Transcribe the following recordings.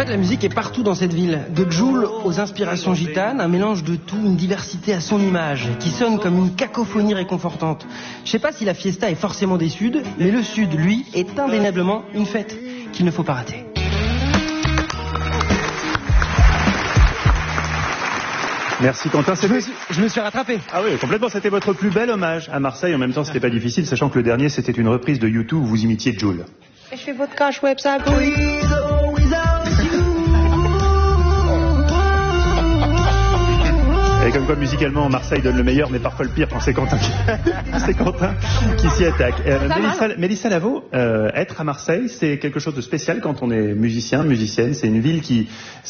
fait, la musique est partout dans cette ville. De Jul aux inspirations gitanes, un mélange de tout, une diversité à son image, qui sonne comme une cacophonie réconfortante. Je sais pas si la fiesta est forcément des Suds, mais le Sud, lui, est indéniablement une fête qu'il ne faut pas rater. Merci Quentin. Je me suis rattrapé. Ah oui, complètement. C'était votre plus bel hommage à Marseille. En même temps, c'était pas difficile, sachant que le dernier, c'était une reprise de U2 où vous imitiez Jul. Je fais votre cache website. Et comme quoi, musicalement, Marseille donne le meilleur, mais parfois le pire quand c'est Quentin qui s'y attaque. Mélissa Lavo, être à Marseille, c'est quelque chose de spécial quand on est musicien, musicienne. C'est une ville qui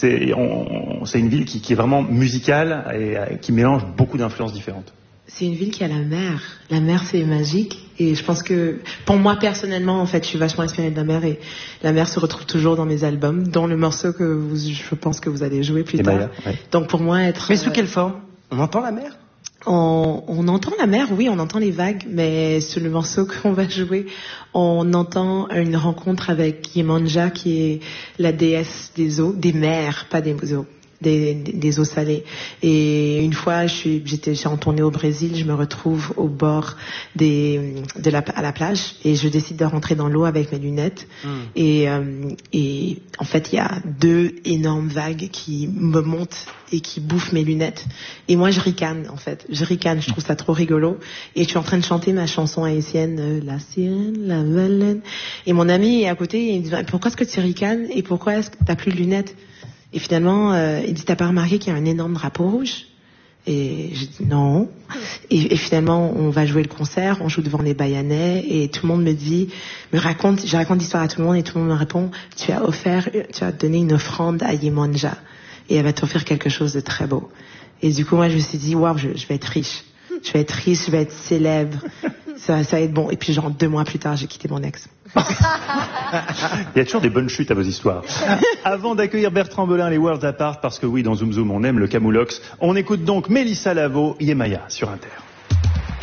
est vraiment musicale et qui mélange beaucoup d'influences différentes. C'est une ville qui a la mer. La mer, c'est magique. Et je pense que, pour moi, personnellement, en fait, je suis vachement inspirée de la mer. Et la mer se retrouve toujours dans mes albums, dans le morceau je pense que vous allez jouer plus tard. Maya, ouais. Donc, pour moi, être... Mais sous quelle forme? On entend la mer? On entend la mer, oui, on entend les vagues. Mais sur le morceau qu'on va jouer, on entend une rencontre avec Yemanja, qui est la déesse des eaux, des mers, pas des eaux. Des eaux salées. Et une fois, j'étais en tournée au Brésil, je me retrouve au bord à la plage et je décide de rentrer dans l'eau avec mes lunettes. Et en fait, il y a 2 énormes vagues qui me montent et qui bouffent mes lunettes. Et moi, je ricane, en fait. Je ricane, je trouve ça trop rigolo. Et je suis en train de chanter ma chanson haïtienne, La sirène, la baleine. Et mon ami est à côté, et il me dit, pourquoi est-ce que tu ricanes et pourquoi est-ce que t'as plus de lunettes? Et finalement, il dit, t'as pas remarqué qu'il y a un énorme drapeau rouge? Et je dis non. Et finalement, on va jouer le concert, on joue devant les Baïanais, et tout le monde je raconte l'histoire à tout le monde, et tout le monde me répond, tu as donné une offrande à Yemanja, et elle va t'offrir quelque chose de très beau. Et du coup, moi, je me suis dit, waouh, je vais être riche. Je vais être riche, je vais être célèbre. Ça va être bon. Et puis, genre, 2 mois plus tard, j'ai quitté mon ex. Il y a toujours des bonnes chutes à vos histoires. Avant d'accueillir Bertrand Belin, les Worlds Apart, parce que oui, dans Zoom Zoom, on aime le camoulox, on écoute donc Mélissa Lavo, Yemaya sur Inter.